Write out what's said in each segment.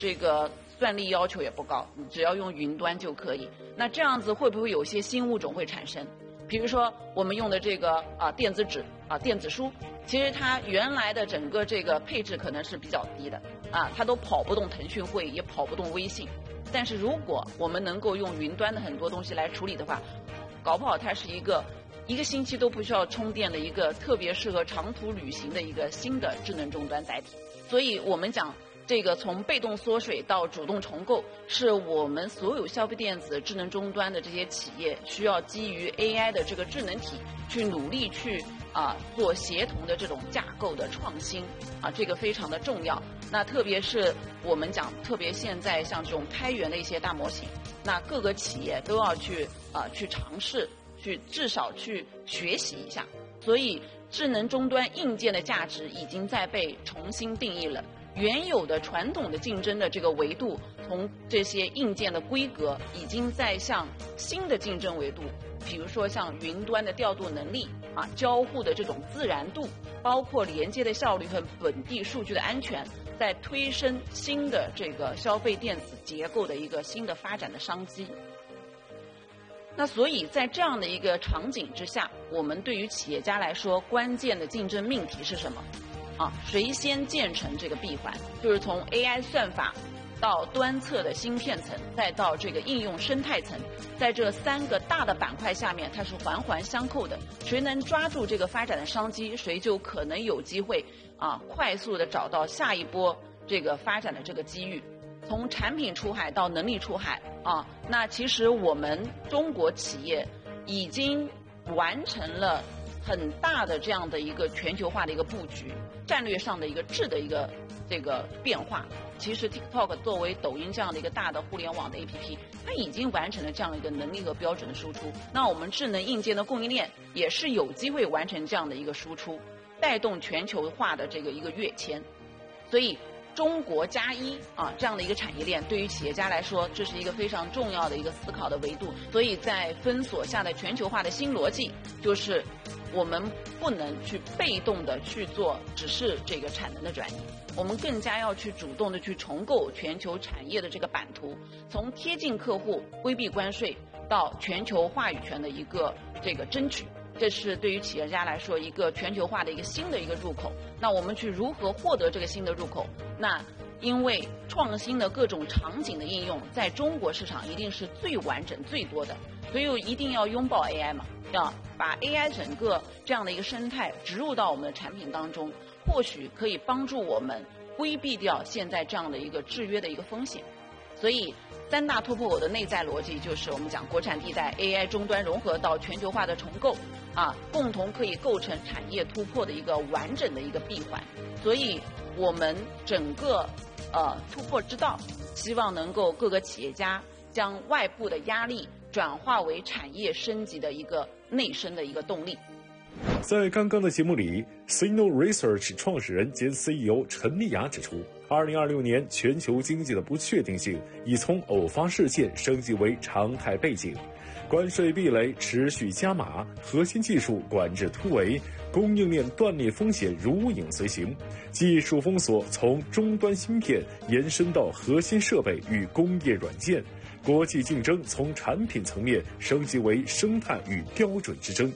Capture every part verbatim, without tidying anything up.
这个算力要求也不高，你只要用云端就可以。那这样子会不会有些新物种会产生？比如说我们用的这个啊电子纸啊电子书，其实它原来的整个这个配置可能是比较低的啊，它都跑不动腾讯会议，也跑不动微信。但是如果我们能够用云端的很多东西来处理的话，搞不好它是一个一个星期都不需要充电的一个特别适合长途旅行的一个新的智能终端载体。所以我们讲这个从被动缩水到主动重构，是我们所有消费电子智能终端的这些企业需要基于 A I 的这个智能体去努力去啊做协同的这种架构的创新啊，这个非常的重要。那特别是我们讲，特别现在像这种开源的一些大模型，那各个企业都要去啊去尝试，去至少去学习一下。所以智能终端硬件的价值已经在被重新定义了。原有的传统的竞争的这个维度，从这些硬件的规格，已经在向新的竞争维度，比如说像云端的调度能力啊，交互的这种自然度，包括连接的效率和本地数据的安全，在推升新的这个消费电子结构的一个新的发展的商机。那所以在这样的一个场景之下，我们对于企业家来说，关键的竞争命题是什么？啊，谁先建成这个闭环？就是从 A I 算法到端侧的芯片层，再到这个应用生态层，在这三个大的板块下面，它是环环相扣的。谁能抓住这个发展的商机，谁就可能有机会啊，快速的找到下一波这个发展的这个机遇。从产品出海到能力出海啊，那其实我们中国企业已经完成了很大的这样的一个全球化的一个布局，战略上的一个质的一个这个变化。其实 TikTok 作为抖音这样的一个大的互联网的 A P P， 它已经完成了这样一个能力和标准的输出。那我们智能硬件的供应链也是有机会完成这样的一个输出，带动全球化的这个一个跃迁。所以中国加一啊这样的一个产业链，对于企业家来说，这是一个非常重要的一个思考的维度。所以在分锁下的全球化的新逻辑，就是我们不能去被动的去做只是这个产能的转移，我们更加要去主动的去重构全球产业的这个版图，从贴近客户、规避关税到全球话语权的一个这个争取。这是对于企业家来说一个全球化的一个新的一个入口。那我们去如何获得这个新的入口？那因为创新的各种场景的应用，在中国市场一定是最完整、最多的，所以一定要拥抱 A I 嘛，要把 A I 整个这样的一个生态植入到我们的产品当中，或许可以帮助我们规避掉现在这样的一个制约的一个风险。所以三大突破口的内在逻辑就是我们讲国产地带 A I 终端融合到全球化的重构啊，共同可以构成产业突破的一个完整的一个闭环。所以我们整个呃突破之道，希望能够各个企业家将外部的压力转化为产业升级的一个内生的一个动力。 在刚刚的节目里 Signal Research 创始人兼 C E O 陈丽雅指出，二零二六年全球经济的不确定性已从偶发事件升级为常态背景，关税壁垒持续加码，核心技术管制突围，供应链断裂风险如影随形，技术封锁从终端芯片延伸到核心设备与工业软件，国际竞争从产品层面升级为生态与标准之争。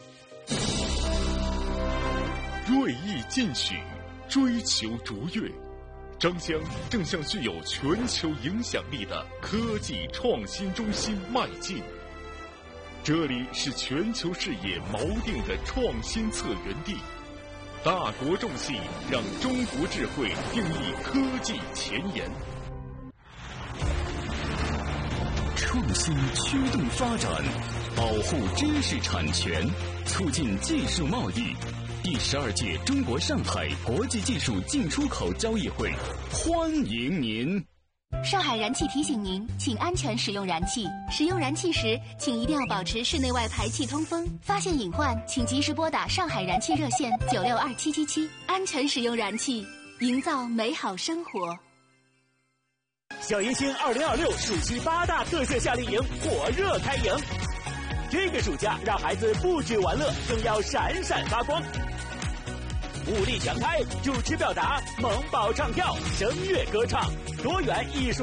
锐意进取，追求卓越，张江正向具有全球影响力的科技创新中心迈进。这里是全球视野锚定的创新策源地，大国重器让中国智慧定义科技前沿。 创新驱动发展，保护知识产权，促进技术贸易。第十二届中国上海国际技术进出口交易会，欢迎您！ 上海燃气提醒您，请安全使用燃气。使用燃气时，请一定要保持室内外排气通风。发现隐患，请及时拨打上海燃气热线九六二七七七。安全使用燃气，营造美好生活。 小迎新二零二六暑期八大特色夏令营火热开营，这个暑假让孩子不止玩乐，更要闪闪发光。 武力全开，主持表达，萌宝唱跳，声乐歌唱，多元艺术。